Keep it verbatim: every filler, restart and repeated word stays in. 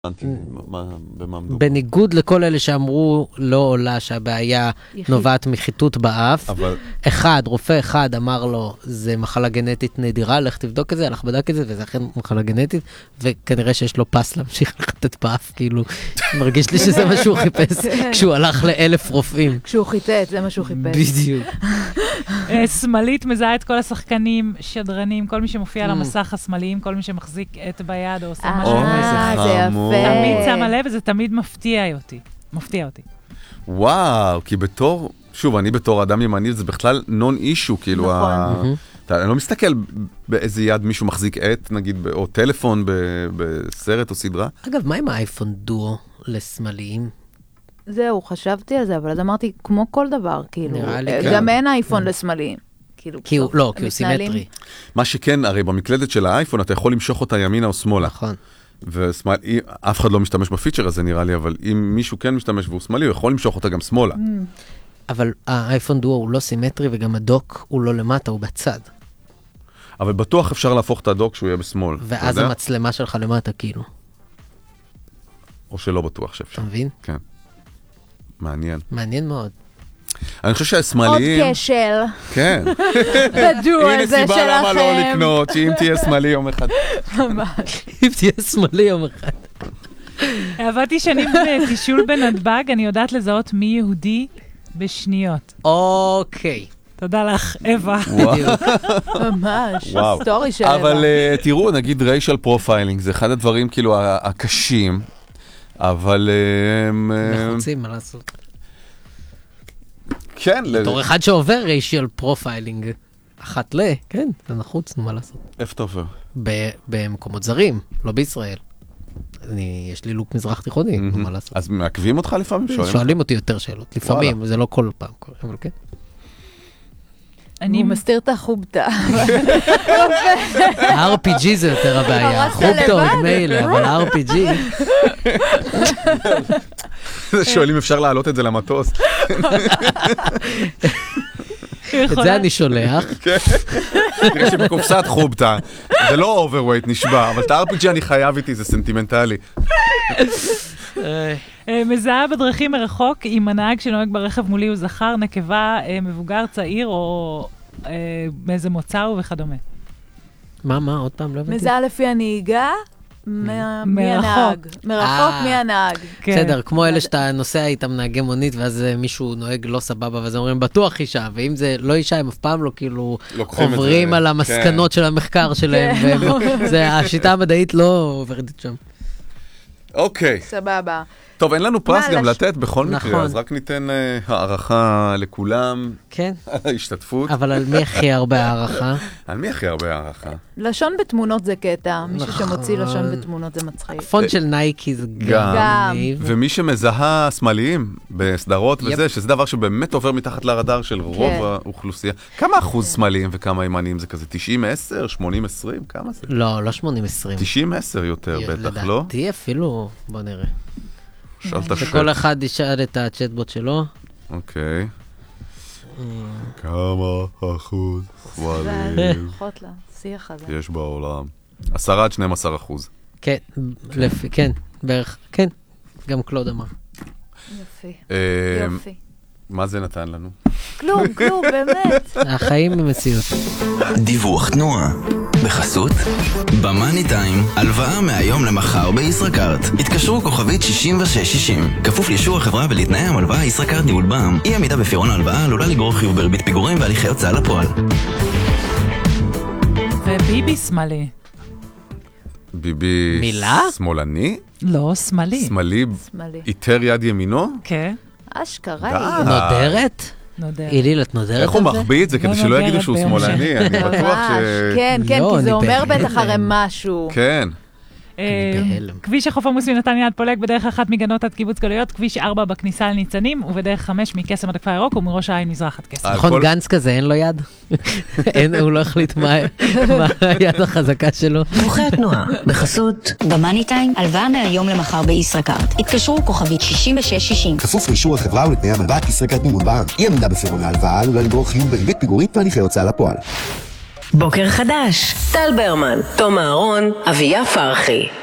בניגוד לכל אלה שאמרו לא עולה שהבעיה נובעת מחיתות באף, אחד, רופא אחד אמר לו, זה מחלה גנטית נדירה, לך תבדוק את זה, הלך בדק את זה, וזה אכן מחלה גנטית, וכנראה שיש לו פס להמשיך לחטט באף, כאילו, מרגיש לי שזה מה שהוא חיפש, כשהוא הלך לאלף רופאים. כשהוא חיטט, זה מה שהוא חיפש. בדיוק. שמאלית מזהה את כל השחקנים, שדרנים, כל מי שמופיע על המסך השמאליים, כל מי שמחזיק את ביד או עושה משהו. אה, זה יפה. תמיד שמה לב, וזה תמיד מפתיע אותי. מפתיע אותי. וואו, כי בתור, שוב, אני בתור אדם ימני, זה בכלל נון אישו, כאילו, אני לא מסתכל באיזה יד מישהו מחזיק עט, נגיד, או טלפון בסרט או סדרה. אגב, מה עם האייפון דואו לשמאליים? זהו, חשבתי על זה, אבל אז אמרתי, כמו כל דבר, כאילו, גם אין אייפון לשמאליים. לא, כי הוא סימטרי. מה שכן, הרי במקלדת של האייפון, אתה יכול למשוך אותה ימינה או שמאלה. נכון. ואף אחד לא משתמש בפיצ'ר הזה נראה לי, אבל אם מישהו כן משתמש והוא שמאלי, הוא יכול למשוך אותה גם שמאלה. אבל האייפון דואו הוא לא סימטרי, וגם הדוק הוא לא למטה, הוא בצד. אבל בטוח אפשר להפוך את הדוק שהוא יהיה בשמאל. ואז המצלמה שלך למטה, כאילו. או שלא בטוח שאפשר. אתה מבין? כן. מעניין. מעניין מאוד. אני חושב שהשמאליים... עוד כשל. כן. בדו על זה שלכם. הנה סיבה למה לא לקנות, שאם תהיה שמאלי יום אחד. ממש. אם תהיה שמאלי יום אחד. עבדתי שנים בתישול בנתב"ג, אני יודעת לזהות מי יהודי בשניות. אוקיי. תודה לך, אווה. ממש, סטורי של אווה. אבל תראו, נגיד ריישל פרופיילינג, זה אחד הדברים כאילו הקשים, אבל... נחוצים, מה לעשות? כן. בתור אחד שעובר ריישל פרופיילינג, אחת ל, כן, זה נחוץ, מה לעשות? איפה אתה עובר? במקומות זרים, לא בישראל. אני, יש לי לוק מזרח תיכוני, מה לעשות? אז מעכבים אותך לפעמים? שואלים אותי יותר שאלות, לפעמים, זה לא כל פעם, אבל כן. הוא מסתיר את החובטה. ה-אר פי ג'י זה יותר הבעיה. החובטה עוד מיילה, אבל ה-אר פי ג'י... שואלים אפשר להעלות את זה למטוס. את זה אני שולח. תראה שבקופסת חובטה, זה לא אוברווייט נשבע, אבל את ה-אר פי ג'י אני חייב איתי, זה סנטימנטלי. מזהה בדרכים מרחוק, אם הנהג שנוהג ברכב מולי הוא זכר, נקבה, מבוגר, צעיר או מאיזה מוצא וכדומה. מה, מה? עוד פעם, לא הבנתי. מזהה לפי הנהיגה, מי הנהג. מרחוק מי הנהג. בסדר, כמו אלה שאתה נוסע איתם נהגי מונית, ואז מישהו נוהג לא סבבה, ואז אומרים, בטוח אישה, ואם זה לא אישה, הם אף פעם לא כאילו עוברים על המסקנות של המחקר שלהם, והשיטה המדעית לא עוברת שם. אוקיי. סבבה. טוב, אין לנו פרס גם לתת בכל מקרה, אז רק ניתן הערכה לכולם. כן. על ההשתתפות. אבל על מי הכי הרבה הערכה? על מי הכי הרבה הערכה? לשון בתמונות זה קטע. מישהו שמוציא לשון בתמונות זה מצחיק. הפונט של נייקי זה גם. ומי שמזהה שמאליים בסדרות וזה, שזה דבר שבאמת עובר מתחת לרדאר של רוב האוכלוסייה. כמה אחוז שמאליים וכמה ימניים זה כזה? תשעים עשר? שמונים עשרים? כמה זה? לא, לא שמונים עשרים. תשעים עשר יותר בטח, לא? לדעתי אפילו, בוא נראה. שאלת שאת. שכל אחד ישאל את הצ'טבוט שלו. אוקיי. כמה אחוז שמאליים יש בעולם? עשרה עד שנים עשר אחוז. כן, כן, בערך, כן. גם קלוד אמר. יופי, יופי. מה זה נתן לנו? כלום, כלום, באמת. החיים במציאות. דיווח תנועה. בחסות במאני טיים, הלוואה מהיום למחר בישראכרט. התקשרו כוכבית שישים ושש שישים. כפוף לאישור החברה ולתנאי המלוואה ישראכרט ניהול בע"מ. אי עמידה בפירעון ההלוואה עלולה לגרור חיוב בריבית פיגורים והליכי הוצאה לפועל. וביבי שמאלי. ביבי מילה? שמאלני? לא, שמאלי. שמאלי? איתר יד ימינו? כן. אשכרה. נודרת? איליל, את נודרת על זה? איך הוא מחביא את זה כדי שלא יגידו שהוא שמאלני? אני בטוח ש... כן, כן, כי זה אומר בטח הרי משהו. כן. כביש החוף עמוס מנתניה עד פולג בדרך אחת מגנות עד קיבוץ גלויות, כביש ארבע בכניסה לניצנים, ובדרך חמש מקסם עד הכפר הירוק ומראש העין מזרח עד קסם. נכון, גנץ כזה, אין לו יד? הוא לא החליט מה היד החזקה שלו. דיווחי התנועה, בחסות במאני טיים, הלוואה מהיום למחר בישראכרט. התקשרו כוכבית שישים ושש שישים. כפוף לאישור החברה ולתנאי המלוואה ישראכרט ניהול בע"מ. אי עמידה בפירעון ההלוואה עלולה לגרור חיוב בריבית פיגורים והליכי הוצאה לפועל. בוקר חדש, טל ברמן, תום אהרון, אביה פרחי.